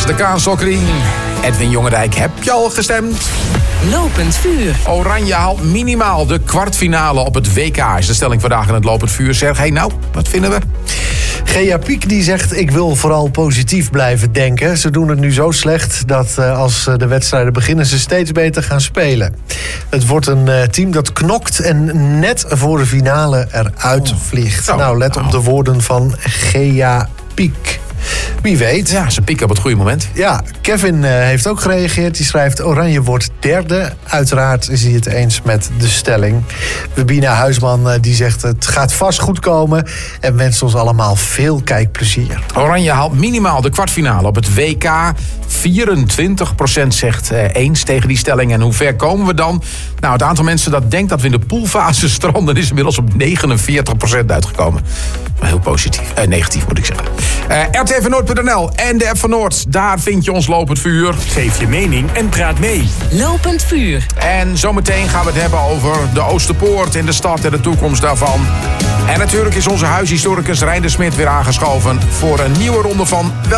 de Kaanstokring. Edwin Jongerijk, heb je al gestemd? Lopend vuur. Oranje haalt minimaal de kwartfinale op het WK. Is de stelling vandaag in het Lopend Vuur. Sergej, nou, wat vinden we? Gea Piek die zegt, ik wil vooral positief blijven denken. Ze doen het nu zo slecht dat als de wedstrijden beginnen ze steeds beter gaan spelen. Het wordt een team dat knokt en net voor de finale eruit vliegt. Nou, let op de woorden van Gea Piek. Wie weet. Ja, ze pieken op het goede moment. Ja, Kevin heeft ook gereageerd. Die schrijft, Oranje wordt derde. Uiteraard is hij het eens met de stelling. Webina Huisman die zegt, het gaat vast goed komen. En wenst ons allemaal veel kijkplezier. Oranje haalt minimaal de kwartfinale op het WK. 24% zegt eens tegen die stelling. En hoe ver komen we dan? Nou, het aantal mensen dat denkt dat we in de poolfase stranden is inmiddels op 49% uitgekomen. Maar heel positief. Negatief moet ik zeggen. RTVNoord.nl en de app van Noord. Daar vind je ons Lopend Vuur. Geef je mening en praat mee. Lopend vuur. En zometeen gaan we het hebben over de Oosterpoort in de stad en de toekomst daarvan. En natuurlijk is onze huishistoricus Rijn de Smit weer aangeschoven voor een nieuwe ronde van